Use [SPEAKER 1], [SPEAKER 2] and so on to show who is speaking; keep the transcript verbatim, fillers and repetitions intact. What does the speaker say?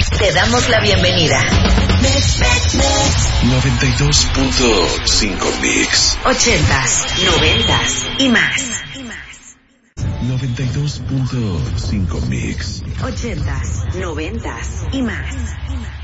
[SPEAKER 1] Te damos la bienvenida.
[SPEAKER 2] noventa y dos punto cinco Mix.
[SPEAKER 1] Ochentas, noventas y más.
[SPEAKER 2] noventa y dos punto cinco Mix.
[SPEAKER 1] Ochentas, noventas y más.